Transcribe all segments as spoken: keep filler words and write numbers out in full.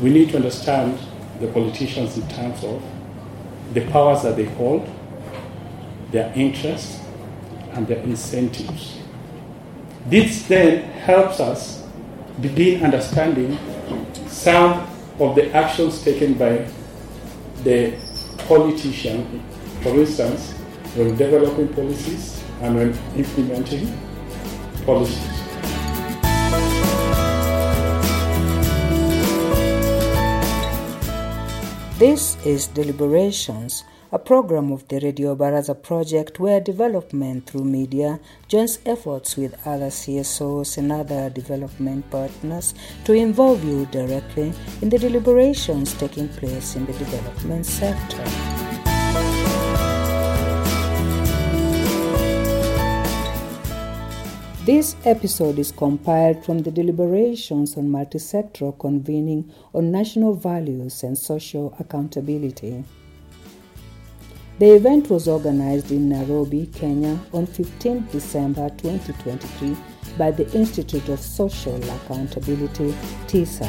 we need to understand the politicians in terms of the powers that they hold, their interests, and their incentives. This then helps us begin understanding some of the actions taken by the politician, for instance, when developing policies and when implementing policies. This is Deliberations, a program of the Radio Baraza project where development through media joins efforts with other C S Os and other development partners to involve you directly in the deliberations taking place in the development sector. This episode is compiled from the deliberations on multi-sectoral convening on national values and social accountability. The event was organized in Nairobi, Kenya on fifteenth December twenty twenty-three by the Institute of Social Accountability, TISA.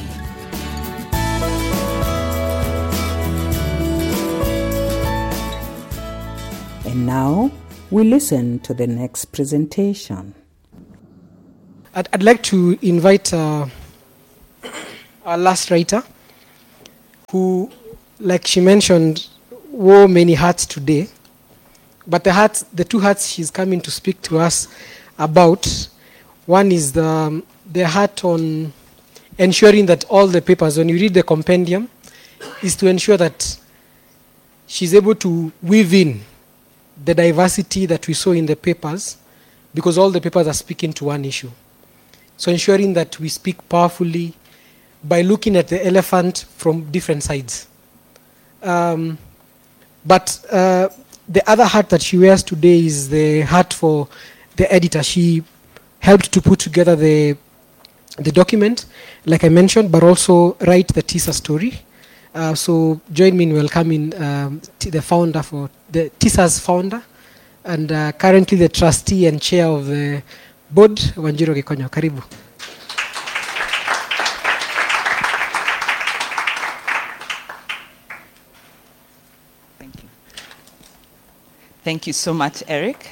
And now, we listen to the next presentation. I'd, I'd like to invite uh, our last writer, who, like she mentioned, wore many hats today. But the hats, the two hats she's coming to speak to us about, one is the, the hat on ensuring that all the papers, when you read the compendium, is to ensure that she's able to weave in the diversity that we saw in the papers, because all the papers are speaking to one issue. So ensuring that we speak powerfully by looking at the elephant from different sides. Um, but uh, the other hat that she wears today is the hat for the editor. She helped to put together the the document, like I mentioned, but also write the TISA story. Uh, so join me in welcoming um, the founder for the TISA's founder, and uh, currently the trustee and chair of the board, Wanjiru Gikonyo. Karibu. Thank you. Thank you so much, Eric.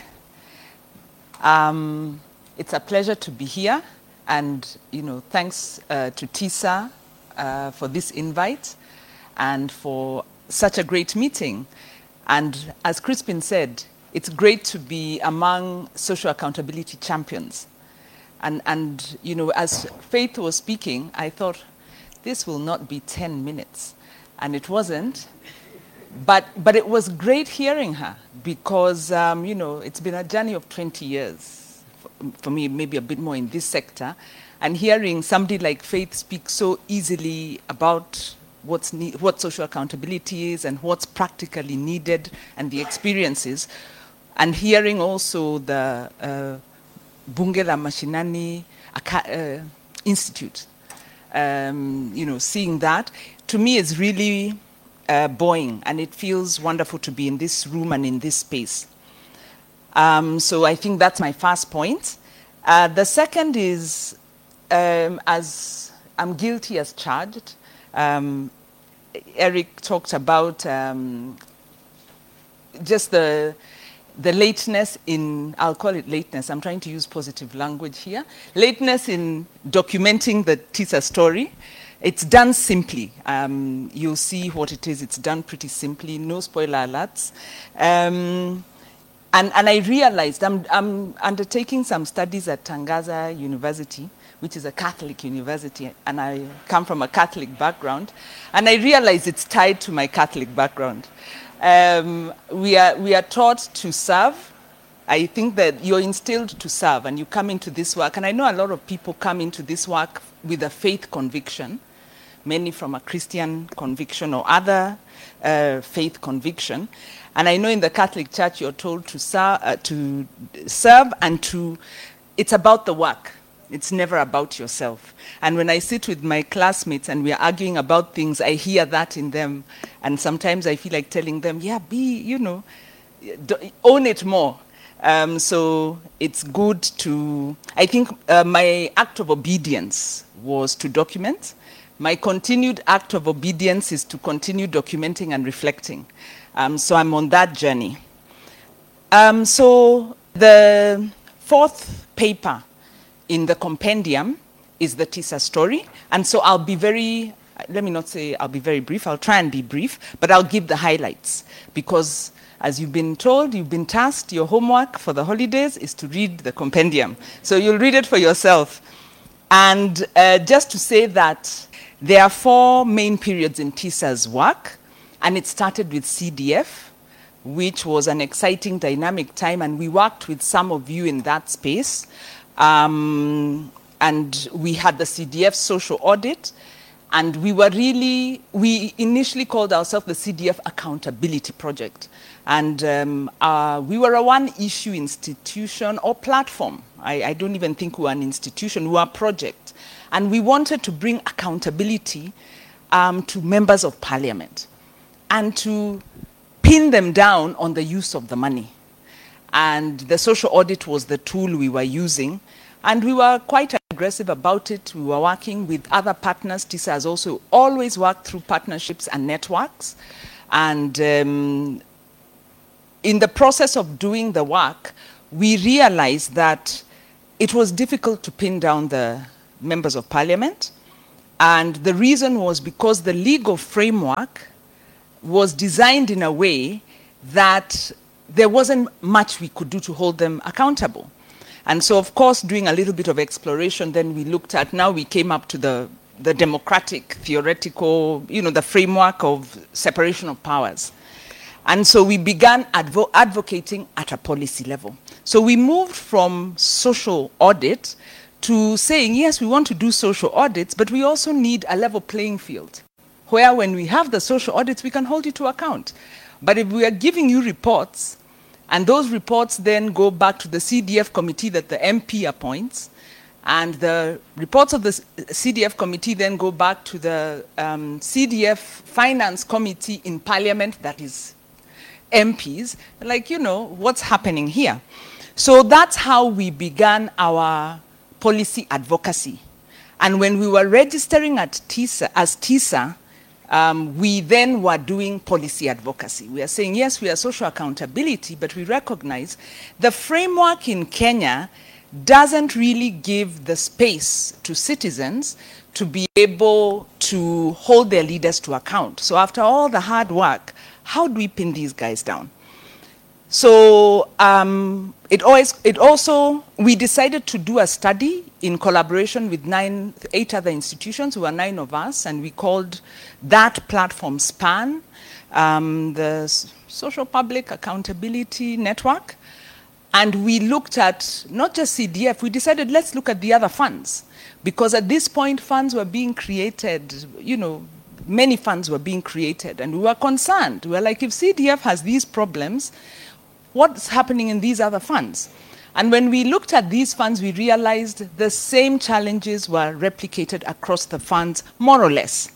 Um, it's a pleasure to be here, and you know, thanks uh, to TISA uh, for this invite and for such a great meeting. And as Crispin said, it's great to be among social accountability champions. And, and, you know, as Faith was speaking, I thought, this will not be ten minutes. And it wasn't. But, but it was great hearing her because, um, you know, it's been a journey of twenty years, for, for me, maybe a bit more in this sector. And hearing somebody like Faith speak so easily about what's ne- what social accountability is and what's practically needed and the experiences, and hearing also the uh, Bunge la Mashinani uh, Institute, um, you know, seeing that, to me is really uh, buoying, and it feels wonderful to be in this room and in this space. Um, so I think that's my first point. Uh, the second is, um, as I'm guilty as charged, um, Eric talked about um, just the the lateness in, I'll call it lateness, I'm trying to use positive language here, lateness in documenting the TISA story. It's done simply. Um, you'll see what it is. It's done pretty simply, no spoiler alerts. Um, and, and I realized I'm, I'm undertaking some studies at Tangaza University, which is a Catholic university, and I come from a Catholic background, and I realized it's tied to my Catholic background. Um, we are we are taught to serve. I think that you're instilled to serve, and you come into this work. And I know a lot of people come into this work with a faith conviction, many from a Christian conviction or other uh, faith conviction. And I know in the Catholic Church you're told to serve, uh, to serve, and to. It's about the work. It's never about yourself. And when I sit with my classmates and we're arguing about things, I hear that in them. And sometimes I feel like telling them, yeah, be, you know, own it more. Um, so it's good to, I think uh, my act of obedience was to document, my continued act of obedience is to continue documenting and reflecting. Um, so I'm on that journey. Um, so the fourth paper in the compendium is the TISA story. And so I'll be very, let me not say I'll be very brief, I'll try and be brief, but I'll give the highlights. Because as you've been told, you've been tasked, your homework for the holidays is to read the compendium. So you'll read it for yourself. And uh, just to say that there are four main periods in TISA's work, and it started with C D F, which was an exciting, dynamic time, and we worked with some of you in that space. Um, and we had the C D F social audit, and we were really, we initially called ourselves the C D F Accountability Project. And um, uh, we were a one-issue institution or platform. I, I don't even think we were an institution, we were a project. And we wanted to bring accountability um, to members of parliament and to pin them down on the use of the money. And the social audit was the tool we were using. And we were quite aggressive about it. We were working with other partners. TISA has also always worked through partnerships and networks. And um, in the process of doing the work, we realized that it was difficult to pin down the members of parliament. And the reason was because the legal framework was designed in a way that there wasn't much we could do to hold them accountable. And so, of course, doing a little bit of exploration, then we looked at, now we came up to the, the democratic, theoretical, you know, the framework of separation of powers. And so we began advo advocating at a policy level. So we moved from social audit to saying, yes, we want to do social audits, but we also need a level playing field, where when we have the social audits, we can hold you to account. But if we are giving you reports, and those reports then go back to the C D F committee that the M P appoints, and the reports of the C D F committee then go back to the um, C D F finance committee in parliament, that is M Ps, like, you know, what's happening here? So that's how we began our policy advocacy. And when we were registering at TISA, as TISA, Um, we then were doing policy advocacy. We are saying, yes, we are social accountability, but we recognize the framework in Kenya doesn't really give the space to citizens to be able to hold their leaders to account. So after all the hard work, how do we pin these guys down? So um, it, always, it also, we decided to do a study in collaboration with nine, eight other institutions. There were nine of us, and we called that platform SPAN, um, the Social Public Accountability Network. And we looked at not just C D F, we decided let's look at the other funds. Because at this point, funds were being created, you know, many funds were being created, and we were concerned. We were like, if C D F has these problems, what's happening in these other funds? And when we looked at these funds, we realized the same challenges were replicated across the funds, more or less.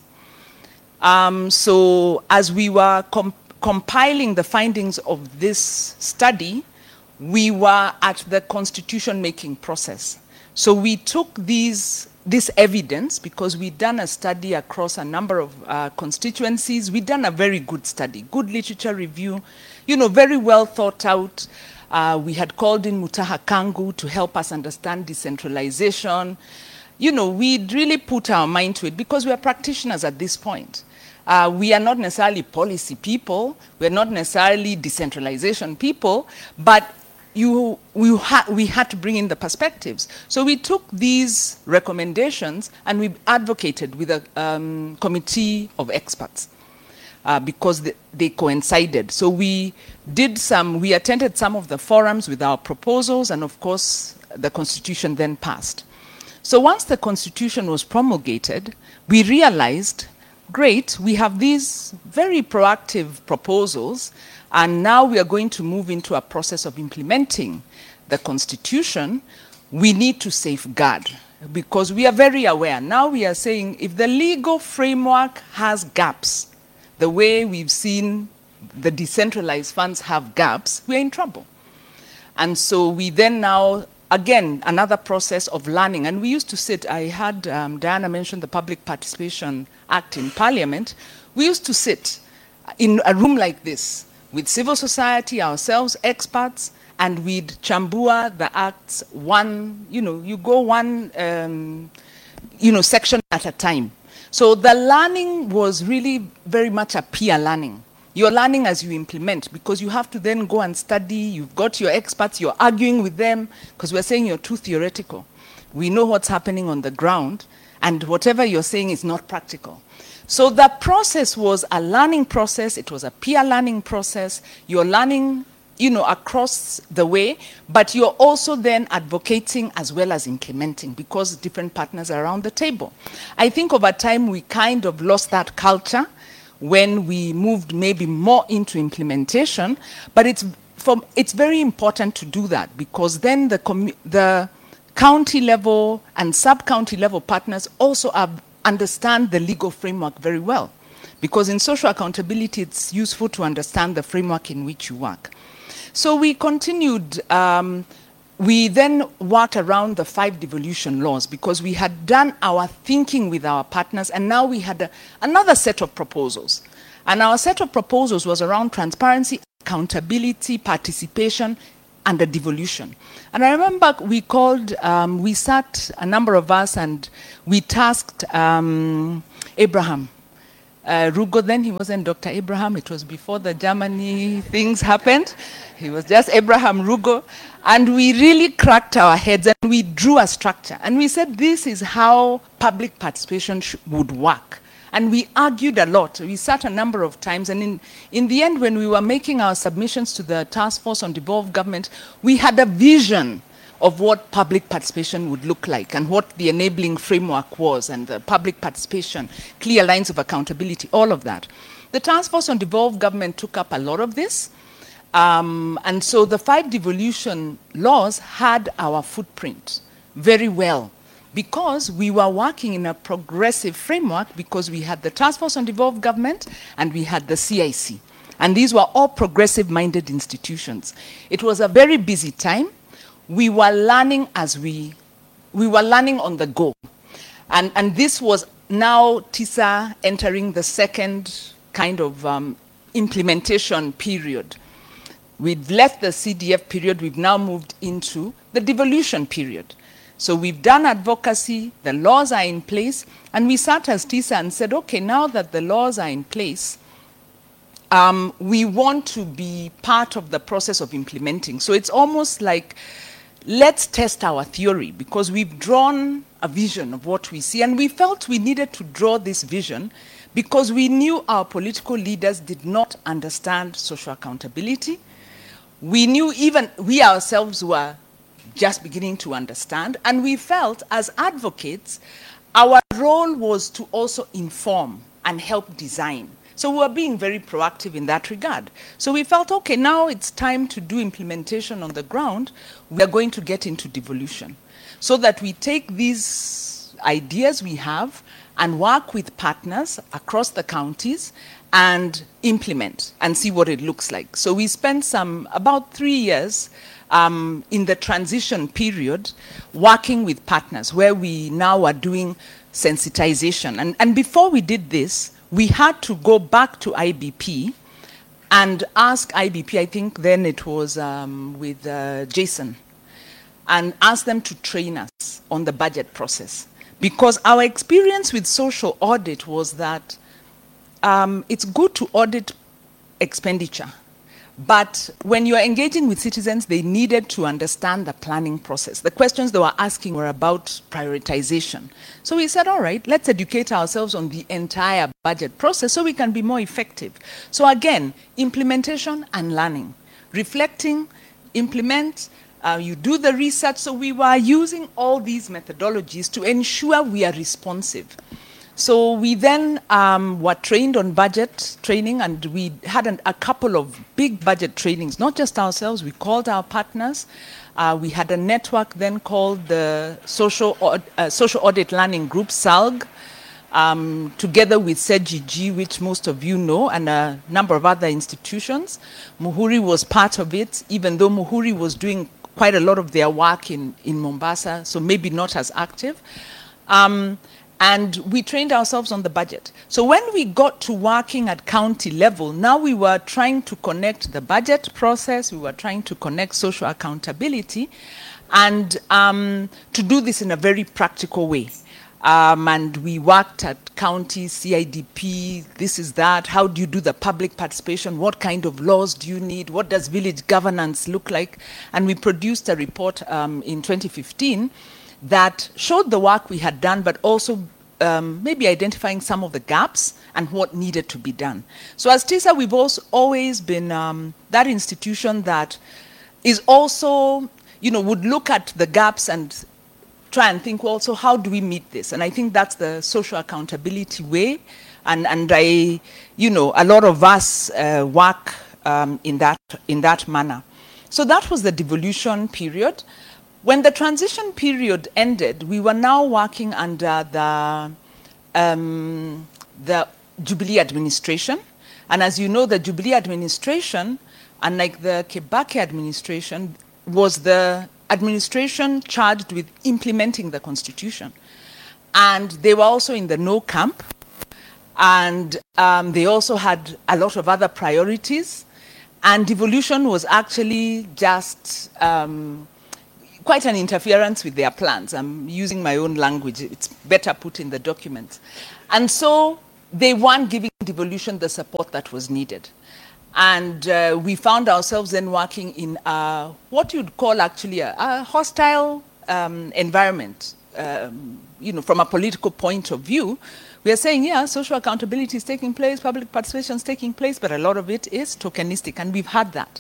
Um, so as we were com compiling the findings of this study, we were at the constitution-making process. So we took these, this evidence, because we'd done a study across a number of uh, constituencies. We'd done a very good study, good literature review, you know, very well thought out. Uh, we had called in Mutaha Kangu to help us understand decentralization. You know, we'd really put our mind to it because we are practitioners at this point. Uh, we are not necessarily policy people. We're not necessarily decentralization people, but you, we, ha we had to bring in the perspectives. So we took these recommendations and we advocated with a um, committee of experts. Uh, because they, they coincided. So we did some, we attended some of the forums with our proposals, and of course, the Constitution then passed. So once the Constitution was promulgated, we realized, great, we have these very proactive proposals, and now we are going to move into a process of implementing the Constitution. We need to safeguard, because we are very aware. Now we are saying, if the legal framework has gaps, the way we've seen the decentralized funds have gaps, we're in trouble. And so we then now again, another process of learning. And we used to sit, I had um, Diana mention the Public Participation Act in Parliament. We used to sit in a room like this with civil society, ourselves, experts, and we'd chambua the acts one, you know, you go one, um, you know, section at a time. So the learning was really very much a peer learning. You're learning as you implement, because you have to then go and study. You've got your experts, you're arguing with them, because we're saying you're too theoretical. We know what's happening on the ground, and whatever you're saying is not practical. So the process was a learning process. It was a peer learning process. You're learning, you know, across the way, but you're also then advocating as well as implementing, because different partners are around the table. I think over time we kind of lost that culture when we moved maybe more into implementation, but it's, from, it's very important to do that, because then the, the county level and sub-county level partners also have, understand the legal framework very well, because in social accountability it's useful to understand the framework in which you work. So we continued, um, we then worked around the five devolution laws, because we had done our thinking with our partners, and now we had a, another set of proposals. And our set of proposals was around transparency, accountability, participation, and the devolution. And I remember we called, um, we sat, a number of us, and we tasked um, Abraham Uh, Rugo, then he wasn't Doctor Abraham, it was before the Germany things happened. He was just Abraham Rugo. And we really cracked our heads and we drew a structure. And we said this is how public participation sh- would work. And we argued a lot. We sat a number of times. And in, in the end, when we were making our submissions to the Task Force on Devolved Government, we had a vision of what public participation would look like and what the enabling framework was and the public participation, clear lines of accountability, all of that. The Task Force on Devolved Government took up a lot of this. Um, and so the five devolution laws had our footprint very well because we were working in a progressive framework because we had the Task Force on Devolved Government and we had the C I C. And these were all progressive-minded institutions. It was a very busy time. We were learning as we, we were learning on the go. And, and this was now TISA entering the second kind of um, implementation period. We've left the C D F period, we've now moved into the devolution period. So we've done advocacy, the laws are in place, and we sat as TISA and said, okay, now that the laws are in place, um, we want to be part of the process of implementing. So it's almost like, let's test our theory, because we've drawn a vision of what we see, and we felt we needed to draw this vision because we knew our political leaders did not understand social accountability. We knew even we ourselves were just beginning to understand, and we felt as advocates, our role was to also inform and help design. So we were being very proactive in that regard. So we felt, okay, now it's time to do implementation on the ground. We are going to get into devolution so that we take these ideas we have and work with partners across the counties and implement and see what it looks like. So we spent some, about three years um, in the transition period working with partners where we now are doing sensitization. And, and before we did this, we had to go back to I B P and ask I B P, I think then it was um, with uh, Jason, and ask them to train us on the budget process. Because our experience with social audit was that um, it's good to audit expenditure, but when you are engaging with citizens, they needed to understand the planning process. The questions they were asking were about prioritization. So we said, all right, let's educate ourselves on the entire budget process so we can be more effective. So again, implementation and learning. Reflecting, implement, uh, you do the research. So we were using all these methodologies to ensure we are responsive. So we then um, were trained on budget training, and we had an, a couple of big budget trainings, not just ourselves, we called our partners. Uh, we had a network then called the Social, uh, Social Audit Learning Group, S A L G, um, together with S E G G, which most of you know, and a number of other institutions. Muhuri was part of it, even though Muhuri was doing quite a lot of their work in, in Mombasa, so maybe not as active. Um, and we trained ourselves on the budget. So when we got to working at county level, now we were trying to connect the budget process, we were trying to connect social accountability, and um, to do this in a very practical way. Um, and we worked at county, C I D P, this is that, how do you do the public participation, what kind of laws do you need, what does village governance look like? And we produced a report um, in twenty fifteen that showed the work we had done, but also um, maybe identifying some of the gaps and what needed to be done. So as TISA, we've also always been um, that institution that is also, you know, would look at the gaps and try and think, well, so how do we meet this? And I think that's the social accountability way. And, and I, you know, a lot of us uh, work um, in, that, in that manner. So that was the devolution period. When the transition period ended, we were now working under the, um, the Jubilee administration. And as you know, the Jubilee administration, unlike the Kibaki administration, was the administration charged with implementing the constitution. And they were also in the no camp. And um, they also had a lot of other priorities. And devolution was actually just um, quite an interference with their plans. I'm using my own language. It's better put in the documents. And so they weren't giving devolution the support that was needed. And uh, we found ourselves then working in uh, what you'd call actually a, a hostile um, environment. Um, you know, from a political point of view, we are saying, yeah, social accountability is taking place, public participation is taking place, but a lot of it is tokenistic, and we've had that.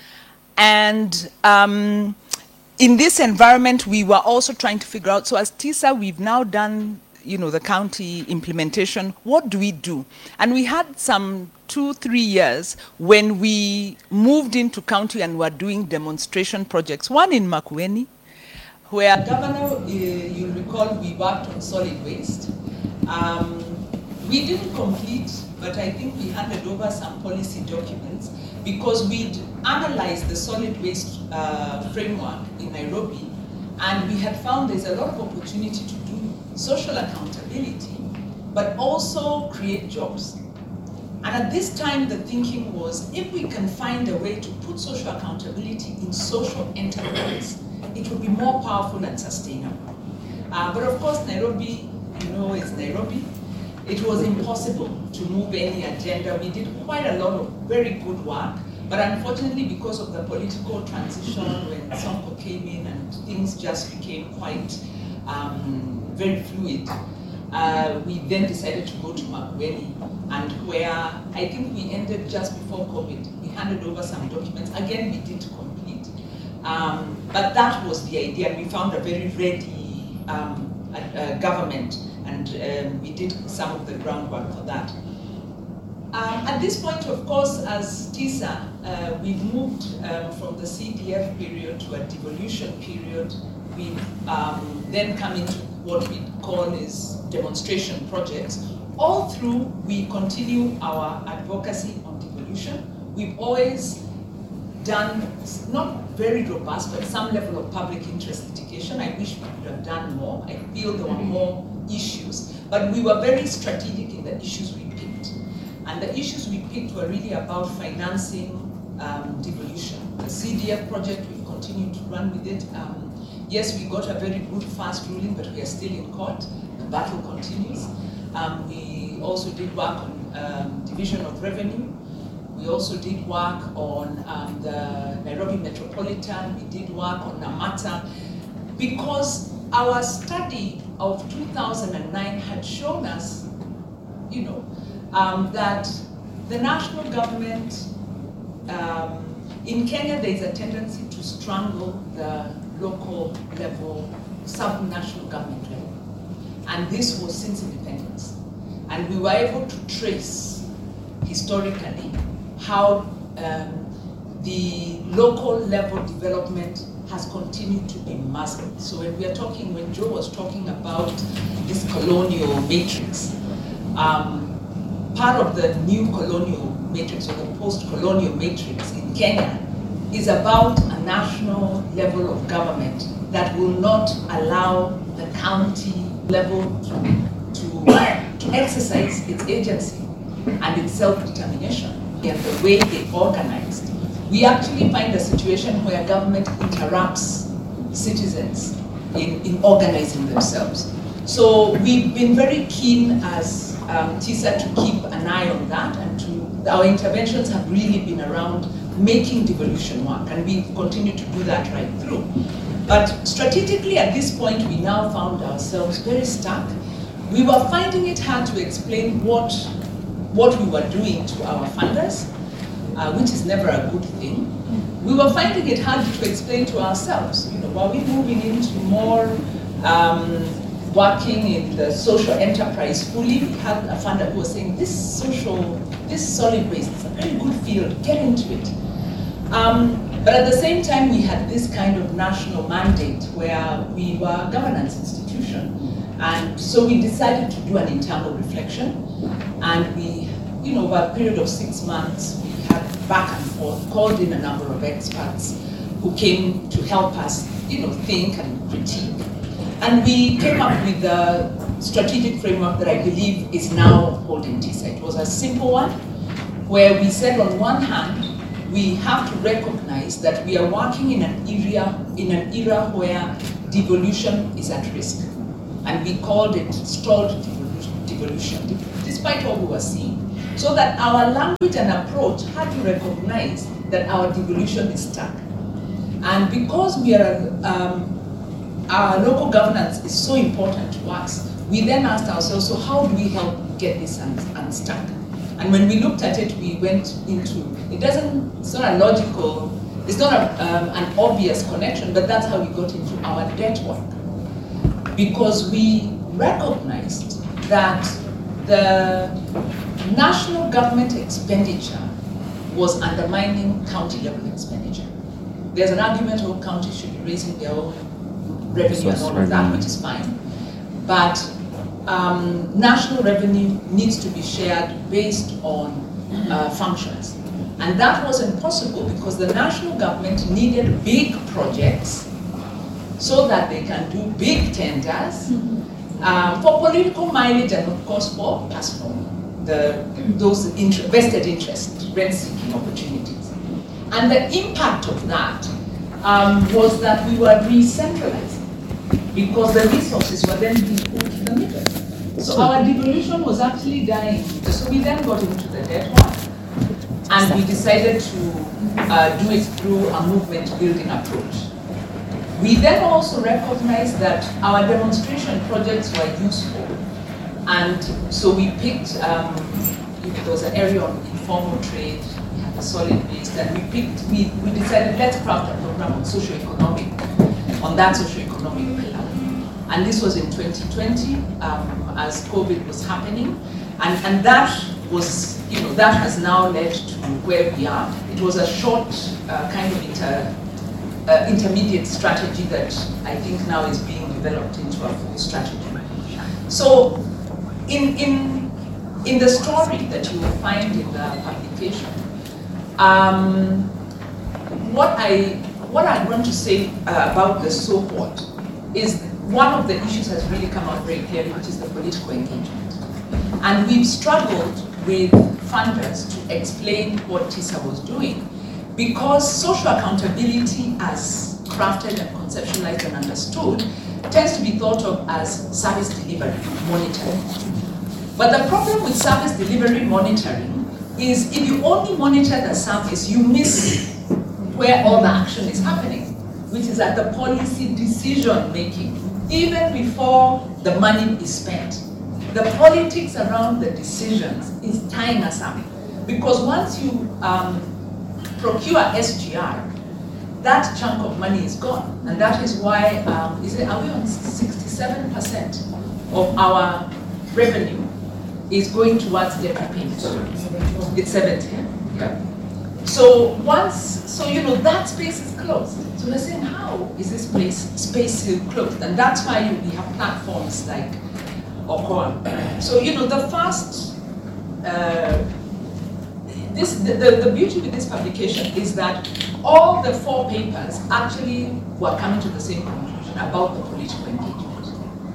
And um, in this environment, we were also trying to figure out, so as TISA, we've now done, you know, the county implementation, what do we do? And we had some two, three years when we moved into county and were doing demonstration projects. One in Makueni, where Governor, uh, you'll recall, we worked on solid waste. Um, we didn't complete, but I think we handed over some policy documents because we'd analyzed the solid waste uh, framework in Nairobi, and we had found there's a lot of opportunity to do social accountability, but also create jobs. And at this time, the thinking was, if we can find a way to put social accountability in social enterprise, it would be more powerful and sustainable. Uh, but of course, Nairobi, you know, is Nairobi. It was impossible to move any agenda. We did quite a lot of very good work, but unfortunately, because of the political transition, when Sonko came in and things just became quite um, very fluid, Uh, we then decided to go to Makueni, and where I think we ended just before COVID. We handed over some documents. Again, we did complete. Um, but that was the idea. We found a very ready um, a, a government, and um, we did some of the groundwork for that. Um, at this point, of course, as TISA, uh, we've moved um, from the C D F period to a devolution period. We've um, then come into what we call is demonstration projects. All through, we continue our advocacy on devolution. We've always done, not very robust, but some level of public interest litigation. I wish we could have done more. I feel there were more issues, but we were very strategic in the issues we picked. And the issues we picked were really about financing um, devolution. The C D F project, we've continued to run with it. Um, Yes, we got a very good fast ruling, but we are still in court. The battle continues. Um, we also did work on um, division of revenue. We also did work on um, the Nairobi Metropolitan. We did work on Namata, because our study of two thousand nine had shown us, you know, um, that the national government, um, in Kenya, there is a tendency to strangle the local level, sub-national government level. And this was since independence. And we were able to trace historically how um, the local level development has continued to be muzzled. So when we are talking, when Joe was talking about this colonial matrix, um, part of the new colonial matrix or the post-colonial matrix in Kenya is about a national level of government that will not allow the county level to, to, to exercise its agency and its self-determination and the way they organized. We actually find a situation where government interrupts citizens in, in organizing themselves. So we've been very keen as um, TISA to keep an eye on that, and to, our interventions have really been around making devolution work, and we continue to do that right through. But strategically at this point, we now found ourselves very stuck. We were finding it hard to explain what, what we were doing to our funders, uh, which is never a good thing. We were finding it hard to explain to ourselves. You know, were we moving into more um, working in the social enterprise fully? We had a funder who was saying, this social, this solid waste is a very good field, get into it. Um, but at the same time, we had this kind of national mandate where we were a governance institution. And so we decided to do an internal reflection. And we, you know, over a period of six months, we had back and forth, called in a number of experts who came to help us, you know, think and critique. And we came up with a strategic framework that I believe is now holding TISA. It was a simple one, where we said on one hand, we have to recognize that we are working in an area, in an era where devolution is at risk. And we called it stalled devolution, despite what we were seeing. So that our language and approach had to recognize that our devolution is stuck. And because we are, um, our local governance is so important to us, we then asked ourselves, so how do we help get this un unstuck? And when we looked at it, we went into, it doesn't, it's not a logical, it's not a, um, an obvious connection, but that's how we got into our debt work. Because we recognized that the national government expenditure was undermining county level expenditure. There's an argument all counties should be raising their own revenue and all of that, which is fine. But um, national revenue needs to be shared based on uh, functions. And that wasn't possible because the national government needed big projects so that they can do big tenders um, for political mileage and of course for personal, the, those inter vested interests, rent-seeking opportunities. And the impact of that um, was that we were re-centralizing because the resources were then being put in the middle. So our devolution was actually dying. So we then got into the debt work, and we decided to uh, do it through a movement building approach. We then also recognized that our demonstration projects were useful. And so we picked, um, there was an area on informal trade, we had a solid waste, and we picked, we, we decided let's craft a program on socio-economic, on that socio-economic pillar. And this was in twenty twenty, um, as COVID was happening. And, and that was, you know, that has now led to where we are. It was a short uh, kind of inter, uh, intermediate strategy that I think now is being developed into a full strategy. So in, in, in the story that you will find in the publication, um, what, I, what I want to say uh, about the so what is one of the issues has really come out very clearly, which is the political engagement. And we've struggled with funders to explain what TISA was doing because social accountability as crafted and conceptualized and understood tends to be thought of as service delivery monitoring. But the problem with service delivery monitoring is if you only monitor the service, you miss where all the action is happening, which is at the policy decision making, even before the money is spent. The politics around the decisions is tying us up. Because once you um, procure S G R, that chunk of money is gone. And that is why, um, is it, are we on sixty-seven percent of our revenue is going towards debt repayment? It's seventy. Yeah. So once, so you know, that space is closed. So we're saying, how is this place, space still closed? And that's why we have platforms like Ocon. So, you know, the first, uh, this, the, the, the beauty with this publication is that all the four papers actually were coming to the same conclusion about the political engagement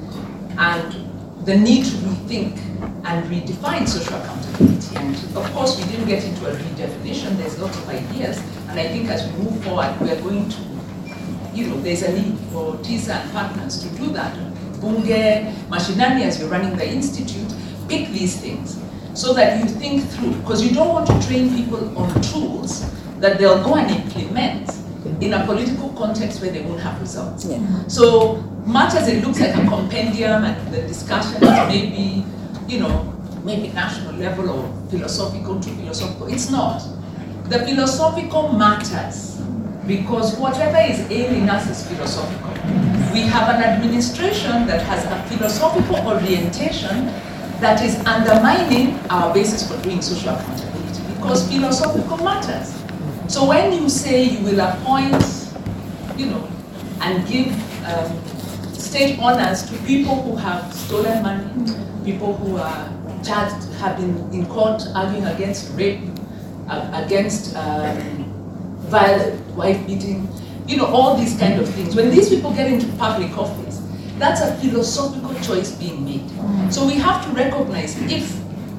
and the need to rethink and redefine social accountability. And of course, we didn't get into a redefinition. There's lots of ideas, and I think as we move forward, we are going to, you know, there's a need for TISA and partners to do that. Bunge, Mashinani, as you're running the institute, pick these things so that you think through, because you don't want to train people on tools that they'll go and implement in a political context where they won't have results. Yeah. So much as it looks like a compendium and the discussion is maybe, you know, maybe national level or philosophical to philosophical, it's not. The philosophical matters because whatever is ailing us is philosophical. We have an administration that has a philosophical orientation that is undermining our basis for doing social accountability because philosophical matters. So when you say you will appoint, you know, and give um, state honors to people who have stolen money, people who are charged, have been in court arguing against rape, uh, against um, violent wife beating, you know, all these kind of things. When these people get into public office, that's a philosophical choice being made. So we have to recognize if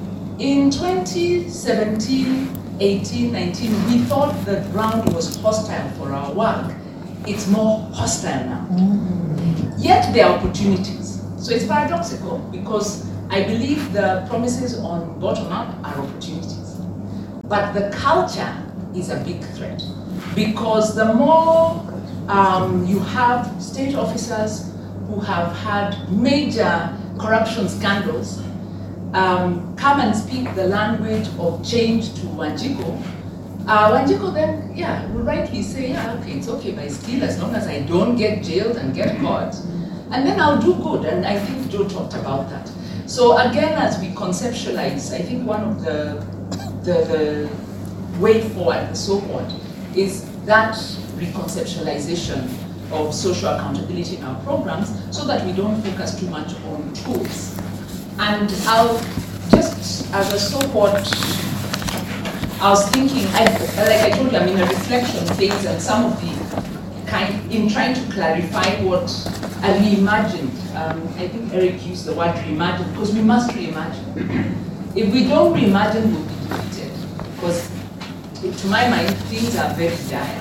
in twenty seventeen, eighteen, nineteen, we thought the ground was hostile for our work, it's more hostile now. Mm-hmm. Yet there are opportunities. So it's paradoxical because I believe the promises on bottom-up are opportunities. But the culture is a big threat because the more um, you have state officers who have had major corruption scandals um, come and speak the language of change to Wanjiku, uh, Wanjiku then, yeah, will rightly say, yeah, okay, it's okay by steal as long as I don't get jailed and get caught, and then I'll do good. And I think Joe talked about that. So again, as we conceptualize, I think one of the the, the way forward, the so-called, is that reconceptualization of social accountability in our programs so that we don't focus too much on tools. And I'll just, as a so-called, I was thinking, I, like I told you, I'm in a reflection phase, and some of the kind, in trying to clarify what I reimagined, um, I think Eric used the word reimagine, because we must reimagine. If we don't reimagine, we'll be defeated, because to my mind, things are very dire.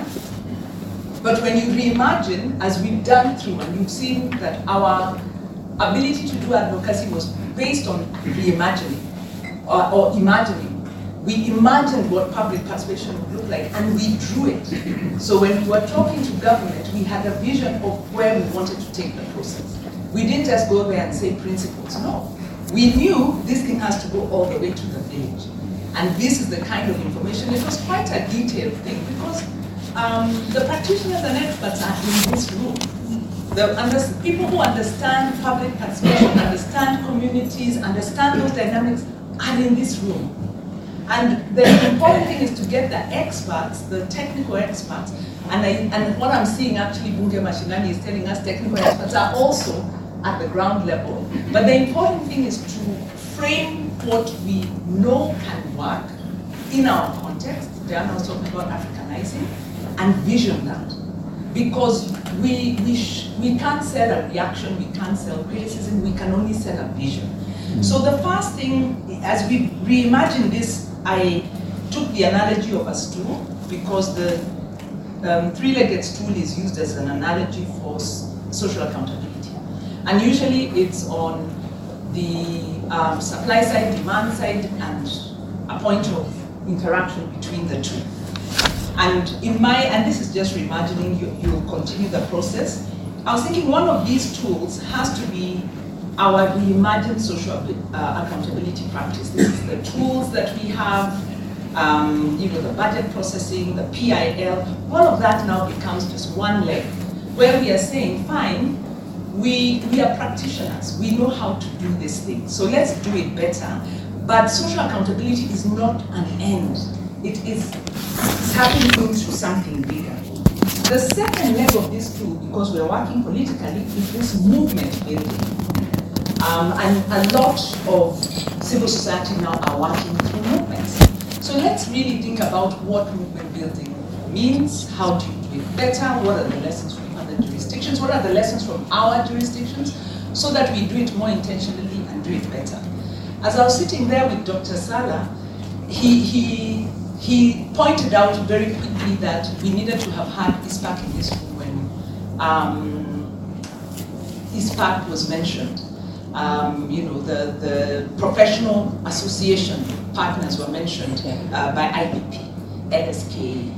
But when you reimagine, as we've done through, and you've seen that our ability to do advocacy was based on reimagining or, or imagining. We imagined what public participation would look like, and we drew it. So when we were talking to government, we had a vision of where we wanted to take the process. We didn't just go there and say principles, no. We knew this thing has to go all the way to the village. And this is the kind of information. It was quite a detailed thing because um, the practitioners and experts are in this room. The under, people who understand public participation, understand communities, understand those dynamics are in this room. And the important thing is to get the experts, the technical experts, and, I, and what I'm seeing actually, Bunge Mashinani is telling us technical experts are also at the ground level. But the important thing is to frame what we know can work in our context. Diana was talking about Africanizing, and vision that. Because we, we, sh we can't sell a reaction, we can't sell criticism, we can only sell a vision. Mm-hmm. So the first thing, as we reimagine this, I took the analogy of a stool because the um, three-legged stool is used as an analogy for social accountability. And usually it's on the um, supply side, demand side, and a point of interaction between the two. And in my, and this is just reimagining, you, you continue the process. I was thinking one of these tools has to be our reimagined social uh, accountability practice. This is the tools that we have, um, you know, the budget processing, the P I L, all of that now becomes just one leg, where we are saying, fine, we, we are practitioners, we know how to do this thing, so let's do it better. But social accountability is not an end. It is tapping into something bigger. The second leg of this tool, because we're working politically, is this movement building. Um, and a lot of civil society now are working through movements. So let's really think about what movement building means, how do you do it better, what are the lessons from other jurisdictions, what are the lessons from our jurisdictions, so that we do it more intentionally and do it better. As I was sitting there with Doctor Sala, he, he, he pointed out very quickly that we needed to have had ISPAC in this room when um, ISPAC was mentioned. Um, you know, the, the professional association partners were mentioned uh, by I P P, L S K,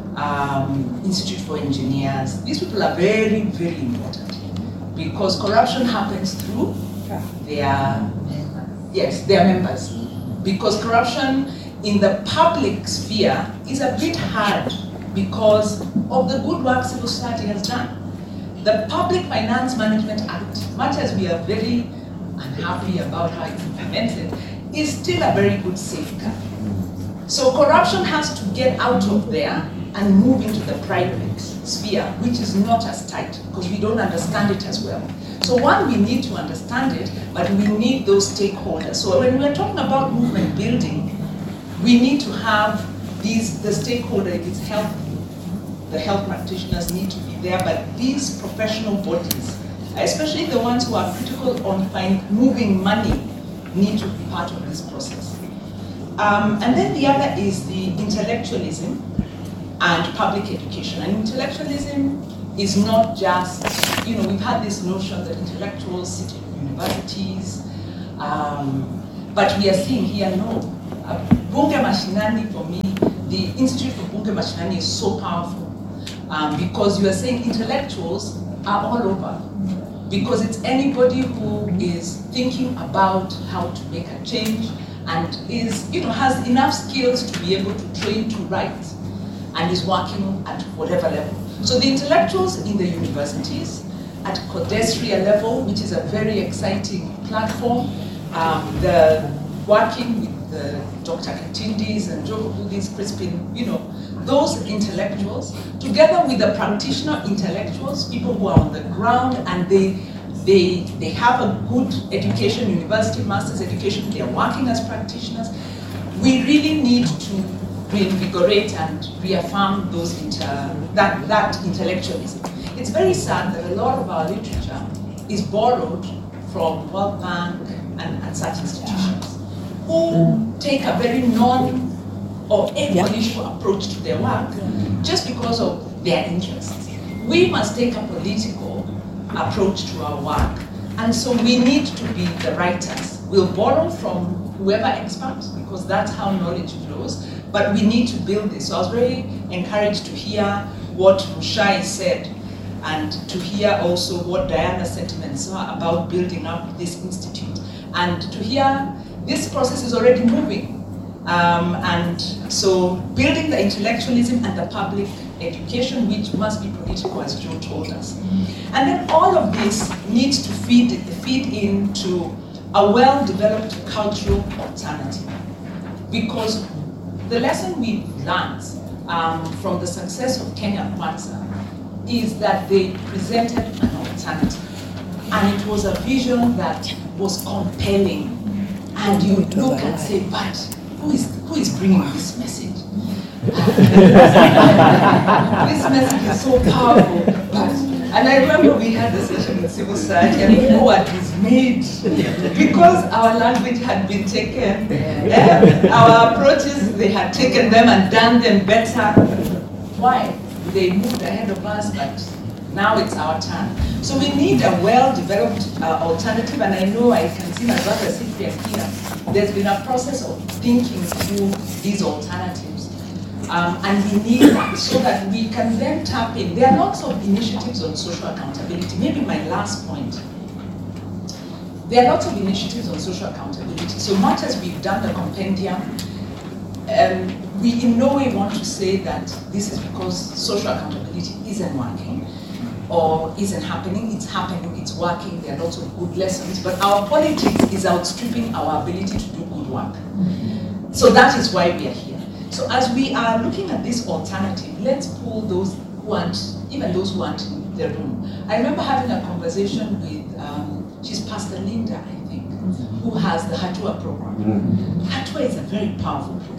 um, Institute for Engineers. These people are very, very important because corruption happens through their, yes, their members. Because corruption in the public sphere is a bit hard because of the good work civil society has done. The Public Finance Management Act, much as we are very unhappy about how it's implemented, is still a very good safeguard. So corruption has to get out of there and move into the private sphere, which is not as tight because we don't understand it as well. So one, we need to understand it, but we need those stakeholders. So when we're talking about movement building, we need to have these, the stakeholder, if it's health, the health practitioners need to be there, but these professional bodies, especially the ones who are critical on find, moving money, need to be part of this process. Um, and then the other is the intellectualism and public education. And intellectualism is not just, you know, we've had this notion that intellectuals sit in universities, um, but we are seeing here, no. Uh, Bunge Mashinani, for me, the Institute for Bunge Mashinani is so powerful um, because you are saying intellectuals are all over. Because it's anybody who is thinking about how to make a change and is, you know, has enough skills to be able to train to write and is working at whatever level. So the intellectuals in the universities, at Codesria level, which is a very exciting platform, um, the working with the Doctor Katindis and Joe Budis, Crispin, you know, those intellectuals, together with the practitioner intellectuals, people who are on the ground and they, they, they have a good education, university, master's education, they are working as practitioners. We really need to reinvigorate and reaffirm those inter, that, that intellectualism. It's very sad that a lot of our literature is borrowed from World Bank and, and such institutions who take a very non or apolitical yeah. approach to their work just because of their interests. We must take a political approach to our work, and so we need to be the writers. We'll borrow from whoever experts because that's how knowledge flows, but we need to build this. So I was very encouraged to hear what Mushai said and to hear also what Diana's sentiments are about building up this institute, and to hear this process is already moving. Um, and so building the intellectualism and the public education, which must be political, as Joe told us. And then all of this needs to feed, feed into a well-developed cultural alternative. Because the lesson we've learned um, from the success of Kenya Kwanza is that they presented an alternative. And it was a vision that was compelling. And you look and say, but who is, who is bringing this message? This message is so powerful. But, and I remember we had a session in civil society and we were dismayed because our language had been taken, eh, our approaches, they had taken them and done them better. Why? They moved ahead of us, but now it's our turn. So we need a well-developed uh, alternative, and I know I can see my brother Cyprian here. There's been a process of thinking through these alternatives. Um, and we need that so that we can then tap in. There are lots of initiatives on social accountability. Maybe my last point. There are lots of initiatives on social accountability. So much as we've done the compendium, um, we in no way want to say that this is because social accountability isn't working or isn't happening. It's happening, it's working, there are lots of good lessons, but our politics is outstripping our ability to do good work. So that is why we are here. So as we are looking at this alternative, let's pull those who aren't, even those who aren't in the room. I remember having a conversation with, um, she's Pastor Linda, I think, who has the Hatua program. Hatua is a very powerful program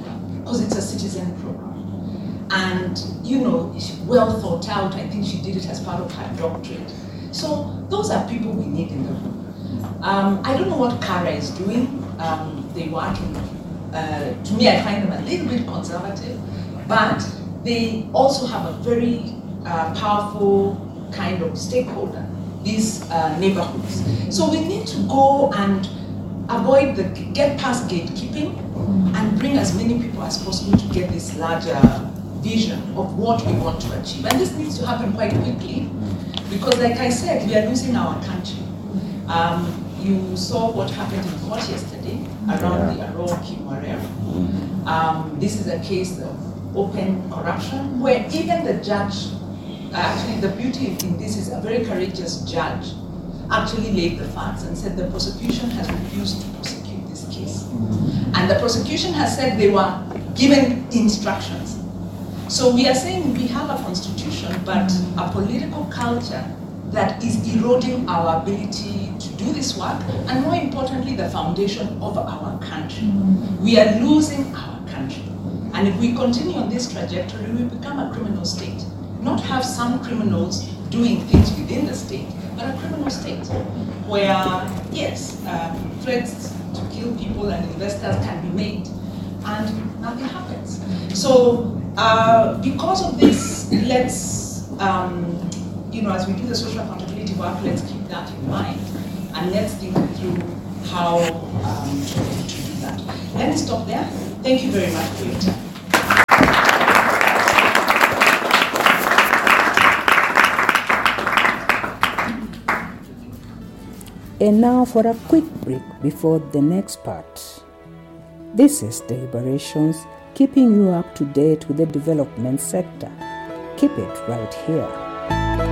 because it's a citizen program. And, you know, well thought out. I think she did it as part of her doctorate. So those are people we need in the room. Um, I don't know what Kara is doing. Um, they work in, uh, to me, I find them a little bit conservative, but they also have a very uh, powerful kind of stakeholder, these uh, neighborhoods. So we need to go and avoid the, get past gatekeeping and bring as many people as possible to get this larger vision of what we want to achieve. And this needs to happen quite quickly because, like I said, we are losing our country. Um, you saw what happened in court yesterday around the Arrow Kimwarer. Um, this is a case of open corruption where even the judge, uh, actually the beauty in this is a very courageous judge actually laid the facts and said the prosecution has refused to prosecute this case. And the prosecution has said they were given instructions. So we are saying we have a constitution, but a political culture that is eroding our ability to do this work, and more importantly, the foundation of our country. We are losing our country. And if we continue on this trajectory, we become a criminal state. Not have some criminals doing things within the state, but a criminal state where, yes, um, threats to kill people and investors can be made, and nothing happens. So, uh, because of this, let's, um, you know, as we do the social accountability work, let's keep that in mind, and let's think through how um, to, to do that. Let me stop there. Thank you very much for your time. And now for a quick break before the next part. This is Deliberations, keeping you up to date with the development sector. Keep it right here.